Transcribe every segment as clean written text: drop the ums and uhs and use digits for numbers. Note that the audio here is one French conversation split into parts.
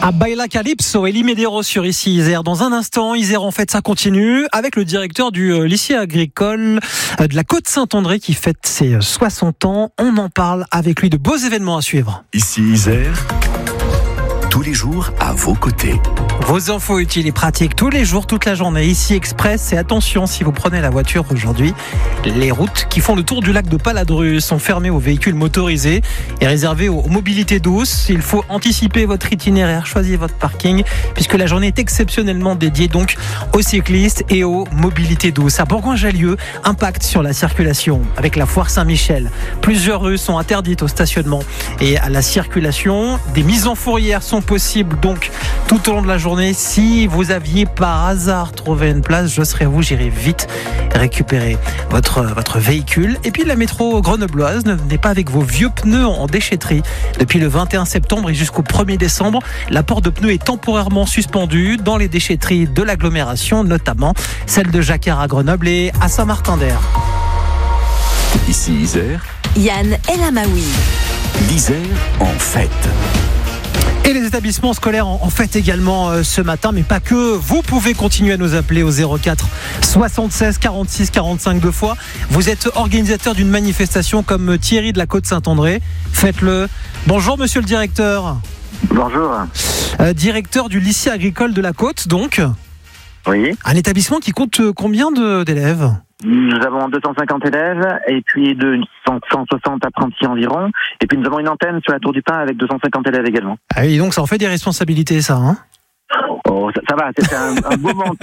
À Baila Calypso, Elie Medeiros sur ici Isère. Dans un instant, Isère en fait ça continue avec le directeur du lycée agricole de la Côte-Saint-André qui fête ses 60 ans. On en parle avec lui, de beaux événements à suivre. Ici Isère, tous les jours à vos côtés. Vos infos utiles et pratiques tous les jours, toute la journée. Ici Express, et attention, si vous prenez la voiture aujourd'hui, les routes qui font le tour du lac de Paladru sont fermées aux véhicules motorisés et réservées aux mobilités douces. Il faut anticiper votre itinéraire, choisir votre parking, puisque la journée est exceptionnellement dédiée donc aux cyclistes et aux mobilités douces. À Bourgoin-Jallieu, impact sur la circulation avec la foire Saint-Michel. Plusieurs rues sont interdites au stationnement et à la circulation. Des mises en fourrière sont possibles donc tout au long de la journée. Si vous aviez par hasard trouvé une place, je serai vous, j'irai vite récupérer votre véhicule. Et puis la métro grenobloise, ne venez pas avec vos vieux pneus en déchetterie. Depuis le 21 septembre et jusqu'au 1er décembre, l'apport de pneus est temporairement suspendu dans les déchetteries de l'agglomération, notamment celle de Jacquard à Grenoble et à Saint-Martin-d'Air. Ici Isère, Yann El Amaoui. l'Isère en fête. Et les établissements scolaires en fête également ce matin, mais pas que. Vous pouvez continuer à nous appeler au 04 76 46 45 deux fois. Vous êtes organisateur d'une manifestation comme Thierry de la Côte-Saint-André. Faites-le. Bonjour monsieur le directeur. Bonjour. Directeur du lycée agricole de la Côte, donc. Oui. Un établissement qui compte combien d'élèves ? Nous avons 250 élèves et puis 160 apprentis environ. Et puis nous avons une antenne sur la Tour du Pin avec 250 élèves également. Ah oui, donc ça en fait des responsabilités, ça, hein ? Oh, ça va, c'est un beau moment.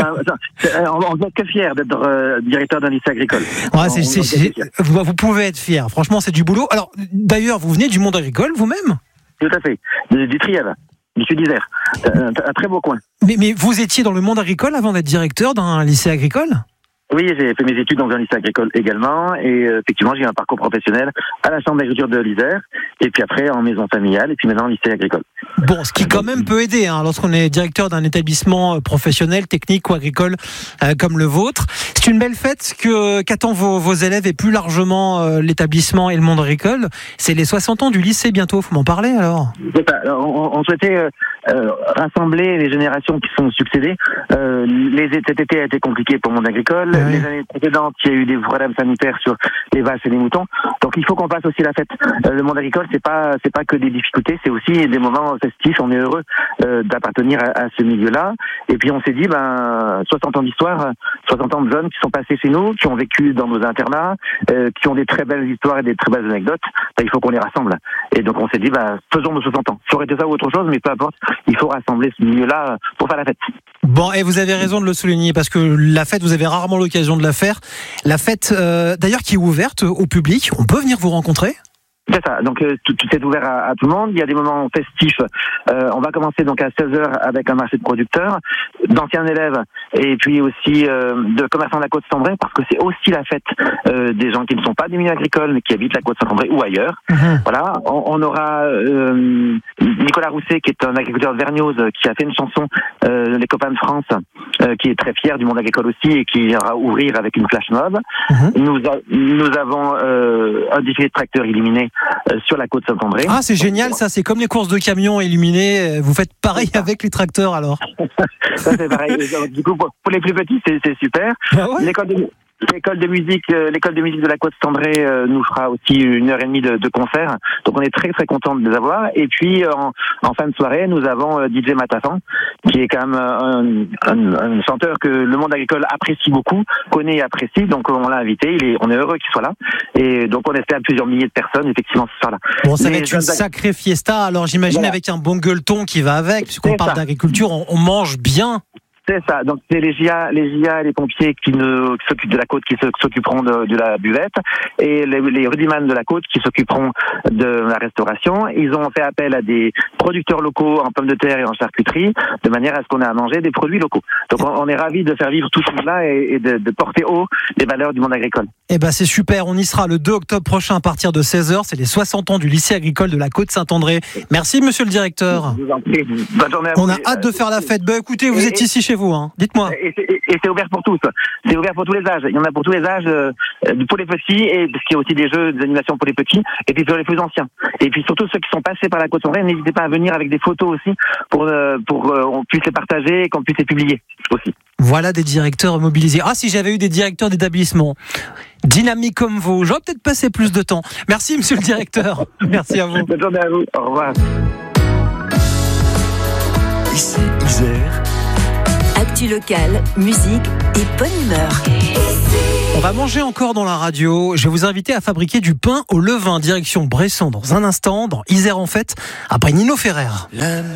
On n'est que fiers d'être directeur d'un lycée agricole. Ouais, vous pouvez être fiers. Franchement, c'est du boulot. Alors, d'ailleurs, vous venez du monde agricole vous-même ? Tout à fait. Du Trièves, du Sud d'Isère. Un très beau coin. Mais vous étiez dans le monde agricole avant d'être directeur d'un lycée agricole ? Oui, j'ai fait mes études dans un lycée agricole également et effectivement j'ai eu un parcours professionnel à la Chambre d'agriculture de l'Isère et puis après en maison familiale et puis maintenant en lycée agricole. Bon, ce qui quand même peut aider lorsqu'on est directeur d'un établissement professionnel, technique ou agricole comme le vôtre. C'est une belle fête qu'attendent vos élèves et plus largement l'établissement et le monde agricole. C'est les 60 ans du lycée bientôt, faut m'en parler alors. On souhaitait rassembler les générations qui sont succédées. Cet été a été compliqué pour le monde agricole. Oui. Les années précédentes, il y a eu des problèmes sanitaires sur les vaches et les moutons. Donc il faut qu'on passe aussi la fête. Le monde agricole, c'est pas que des difficultés, c'est aussi des moments festifs. On est heureux d'appartenir à ce milieu-là. Et puis on s'est dit, 60 ans d'histoire, 60 ans de jeunes qui sont passés chez nous, qui ont vécu dans nos internats, qui ont des très belles histoires et des très belles anecdotes. Il faut qu'on les rassemble. Et donc on s'est dit, faisons nos 60 ans. Ça aurait été ça ou autre chose, mais peu importe. Il faut rassembler ce milieu-là pour faire la fête. Bon, et vous avez raison de le souligner parce que la fête, vous avez rarement l'occasion de la faire. La fête, d'ailleurs, qui est ouverte au public, on peut venir vous rencontrer ? C'est ça, donc tout est ouvert à tout le monde. Il y a des moments festifs. On va commencer donc à 16h avec un marché de producteurs, d'anciens élèves et puis aussi de commerçants de la Côte-Saint-André parce que c'est aussi la fête des gens qui ne sont pas du milieu agricole mais qui habitent la Côte-Saint-André ou ailleurs. Voilà, on aura Nicolas Rousset qui est un agriculteur de Vergnoz qui a fait une chanson Les copains de France qui est très fier du monde agricole aussi et qui ira ouvrir avec une flash mob. Nous avons un défilé de tracteurs illuminés sur la Côte-Saint-André. Ah, c'est génial ça, c'est comme les courses de camions illuminés. Vous faites pareil avec les tracteurs alors ? Ça c'est pareil. Du coup, pour les plus petits, c'est super. Ah ouais ? L'école de musique de la Côte-Saint-André nous fera aussi 1h30 de concert. Donc on est très très content de les avoir. Et puis en fin de soirée, nous avons DJ Matafan, qui est quand même un chanteur que le monde agricole apprécie beaucoup, connaît et apprécie. Donc on l'a invité. On est heureux qu'il soit là. Et donc on espère plusieurs milliers de personnes effectivement ce soir-là. Bon, ça va être une sacrée fiesta. Alors j'imagine avec un bon gueuleton qui va avec, puisqu'on parle d'agriculture, on mange bien. C'est ça. Donc c'est les JA et les pompiers qui s'occupent de la côte, qui s'occuperont de la buvette, et les rudimans de la côte qui s'occuperont de la restauration. Ils ont fait appel à des producteurs locaux en pommes de terre et en charcuterie, de manière à ce qu'on ait à manger des produits locaux. Donc on est ravis de faire vivre tout ce monde-là et de porter haut les valeurs du monde agricole. Eh ben c'est super. On y sera le 2 octobre prochain à partir de 16h. C'est les 60 ans du lycée agricole de la Côte-Saint-André. Merci monsieur le directeur. Je vous en prie. Bonne journée à vous. On a hâte de faire la fête. Écoutez, vous êtes ici chez chez vous, hein. Dites-moi. Et c'est ouvert pour tous. C'est ouvert pour tous les âges. Il y en a pour tous les âges, pour les petits, et parce qu'il y a aussi des jeux d'animation pour les petits, et puis pour les plus anciens. Et puis surtout ceux qui sont passés par la Côte-Sombrée, n'hésitez pas à venir avec des photos aussi pour qu'on puisse les partager et qu'on puisse les publier aussi. Voilà des directeurs mobilisés. Ah, si j'avais eu des directeurs d'établissement dynamiques comme vous, j'aurais peut-être passé plus de temps. Merci, monsieur le directeur. Merci à vous. Bonne journée à vous. Au revoir. Ici, Isère. Actu locale, musique et bonne humeur. On va manger encore dans la radio. Je vais vous inviter à fabriquer du pain au levain, direction Bresson dans un instant, dans Isère en fête, après Nino Ferrer.